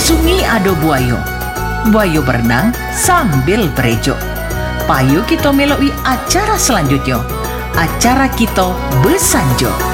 sungi ada buaya. Buaya berenang sambil berejo. Payo kita meloi acara selanjutnya. Acara kita besanjo.